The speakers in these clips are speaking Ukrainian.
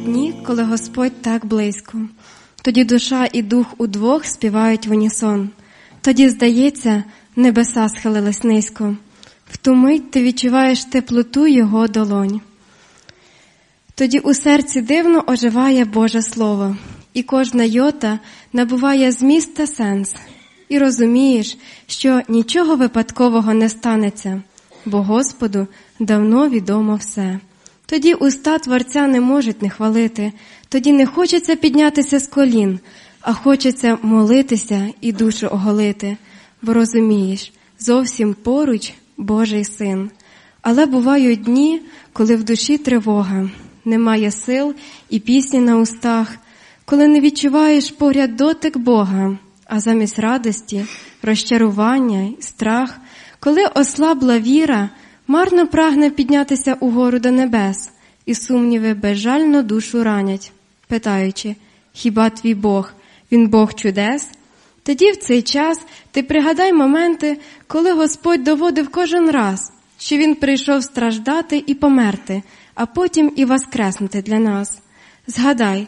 Дні, коли Господь так близько, тоді душа і дух удвох співають в унісон. Тоді, здається, небеса схилились низько. В ту мить ти відчуваєш теплоту Його долонь. Тоді у серці дивно оживає Боже Слово, і кожна йота набуває зміст та сенс. І розумієш, що нічого випадкового не станеться, бо Господу давно відомо все. Тоді уста Творця не можуть не хвалити, тоді не хочеться піднятися з колін, а хочеться молитися і душу оголити, бо розумієш, зовсім поруч Божий Син. Але бувають дні, коли в душі тривога, немає сил і пісні на устах, коли не відчуваєш поряд дотик Бога, а замість радості, розчарування й страх, коли ослабла віра, марно прагне піднятися угору до небес, і сумніви безжально душу ранять, питаючи, хіба твій Бог, Він Бог чудес? Тоді в цей час ти пригадай моменти, коли Господь доводив кожен раз, що Він прийшов страждати і померти, а потім і воскреснути для нас. Згадай,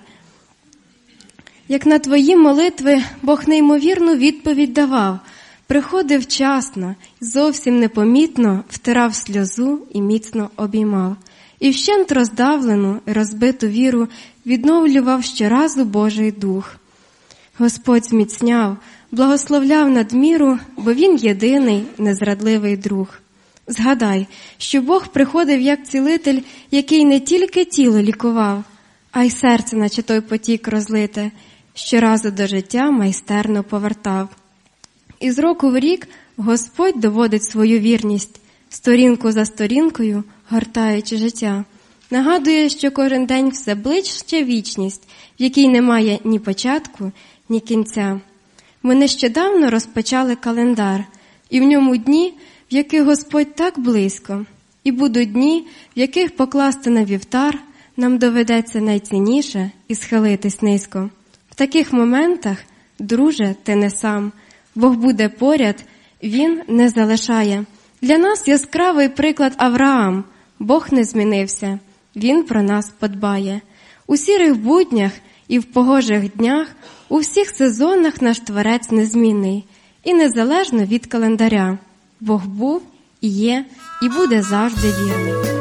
як на твої молитви Бог неймовірну відповідь давав, приходив вчасно, зовсім непомітно втирав сльозу і міцно обіймав. І вщент роздавлену, розбиту віру відновлював щоразу Божий Дух. Господь зміцняв, благословляв надміру, бо Він єдиний, незрадливий друг. Згадай, що Бог приходив як цілитель, який не тільки тіло лікував, а й серце, наче той потік розлите, щоразу до життя майстерно повертав. І з року в рік Господь доводить свою вірність, сторінку за сторінкою гортаючи життя. Нагадує, що кожен день все ближче вічність, в якій немає ні початку, ні кінця. Ми нещодавно розпочали календар, і в ньому дні, в яких Господь так близько, і будуть дні, в яких покласти на вівтар нам доведеться найцінніше і схилитись низько. В таких моментах, друже, ти не сам, Бог буде поряд, Він не залишає. Для нас яскравий приклад Авраам. Бог не змінився, Він про нас подбає. У сірих буднях і в погожих днях, у всіх сезонах наш Творець незмінний. І незалежно від календаря, Бог був, і є, і буде завжди вірний.